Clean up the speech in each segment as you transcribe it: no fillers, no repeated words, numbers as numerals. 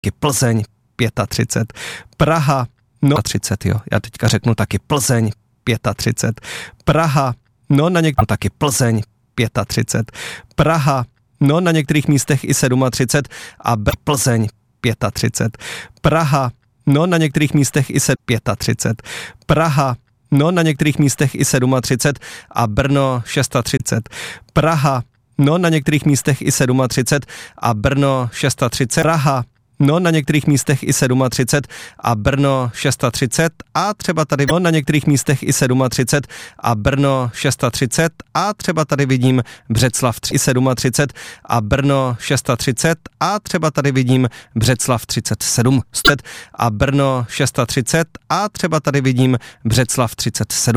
Plzeň 35, Praha, no 30, jo, já teďka řeknu taky Plzeň 35, Praha, no na některých taky Plzeň 35, Praha, no na některých místech i 37 a Plzeň 35, Praha, no na některých místech i 35, Praha, no na některých místech i 37 a Brno 36, Praha, no na některých místech i 37 a Brno 36, Praha, no na některých místech i 37 a Brno 36 a třeba tady no na některých místech i 37 a Brno 36 a třeba tady vidím Břeclav i 37 a Brno 36 a třeba tady vidím Břeclav 37 a Brno 36 a třeba tady vidím Břeclav 37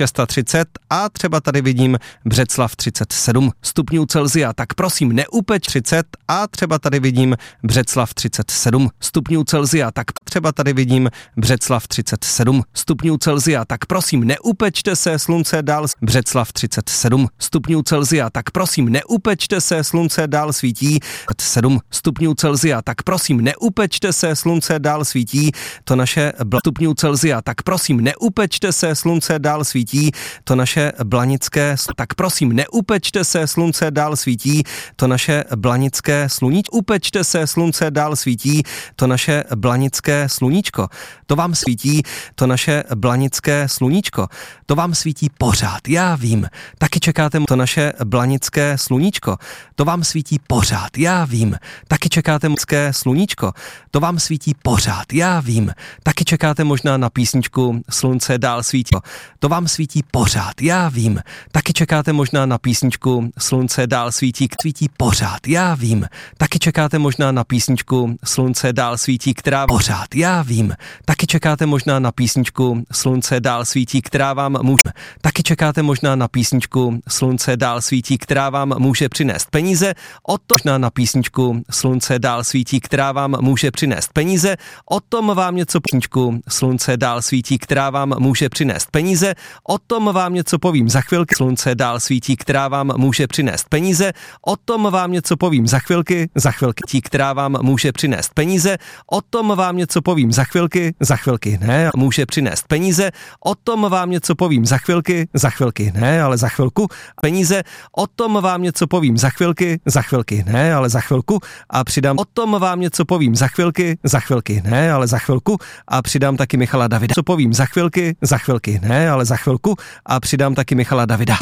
630 a třeba tady vidím Břeclav 37 stupňů Celsia, tak prosím neupeč 30 a třeba tady vidím Břeclav 37 stupňů Celsia, tak třeba tady vidím Břeclav 37 stupňů Celsia, tak prosím neupečte se, slunce dál Břeclav 37 stupňů Celsia, tak prosím neupečte se, slunce dál svítí 7 stupňů Celsia, tak prosím neupečte se, slunce dál svítí, to naše stupňů Celsia, tak prosím neupečte se, slunce dál svítí, to naše blanické, tak prosím neupečte se, slunce dál svítí, to naše blanické sluníčko, upečte se, slunce dál svítí, to naše blanické sluníčko, to vám svítí, to naše blanické sluníčko, to vám svítí pořád, já vím, taky čekáte to naše blanické sluníčko, to vám svítí pořád, já vím, taky čekáte blanické sluníčko, to vám svítí pořád, já vím, taky čekáte možná na písničku Slunce dál svítí, to vám svítí pořád, já vím, taky čekáte možná na písničku Slunce dál svítí, svítí pořád, já vím, taky čekáte možná na písničku Slunce dál svítí, která pořád, já vím, taky čekáte možná na písničku Slunce dál svítí, která vám může, taky čekáte možná na písničku Slunce dál svítí, která vám může přinést peníze, o to možná na písničku Slunce dál svítí, která vám může přinést peníze, o tom vám něco písničku Slunce dál svítí, která vám může přinést peníze, o tom vám něco povím za chvilky, Slunce dál svítí, která vám může přinést peníze, o tom vám něco povím za chvilky, která vám může přinést peníze, o tom vám něco povím za chvilky, ne, může přinést peníze, o tom vám něco povím za chvilky, ne, ale za chvilku, peníze, o tom vám něco povím za chvilky, ne, ale za chvilku a přidám, o tom vám něco povím za chvilky, ne, ale za chvilku a přidám taky Michala Davida, co povím za chvilky, ne, ale za chvilku a přidám taky Michala Davida,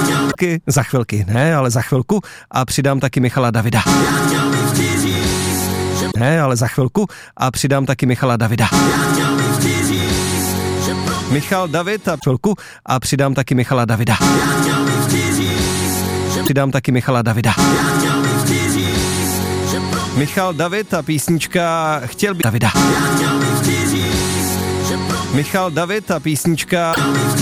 za chvilky, ne, ale za chvilku a přidám taky Michala Davida. Ne, ale za chvilku a přidám taky Michala Davida. Michal David a chvilku a přidám taky Michala Davida. Přidám taky Michala Davida. Michal David a písnička Chtěl bych Davida. Michal David a písnička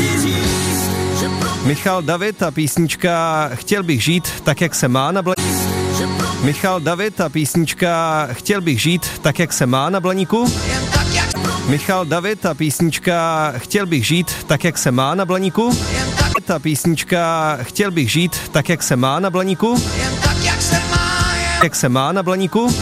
Michal David a písnička Chtěl bych žít tak, jak se má na Michal David a písnička Chtěl bych žít tak, jak se má na Blaníku. Michal David a písnička Chtěl bych žít tak, jak se má na Blaníku. Ta písnička Chtěl bych žít tak, jak se má na Blaníku. Jak se má na Blaníku.